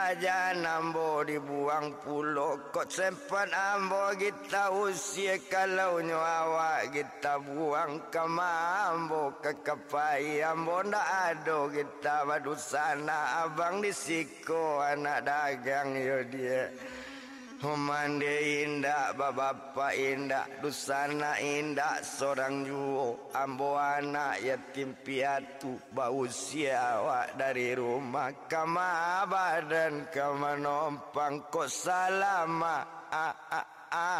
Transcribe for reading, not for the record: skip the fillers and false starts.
saja nambo dibuang pulau. Kok sempat ambo kita usia kalau nyawa kita buang ke mambo ke kepai ambo ndak ado kita badu sana abang disiko anak dagang yo dia. Mande indah bapak indah dusana indah seorang juo ambo anak yatim piatu bausia awak dari rumah kama badan kama nompang kok salama